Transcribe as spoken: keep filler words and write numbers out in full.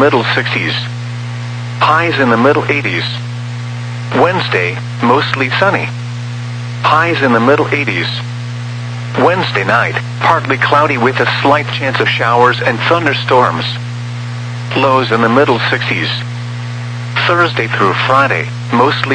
middle sixties. Highs in the middle eighties. Wednesday, mostly sunny. Highs in the middle eighties. Wednesday night, partly cloudy with a slight chance of showers and thunderstorms. Lows in the middle sixties. Thursday through Friday, mostly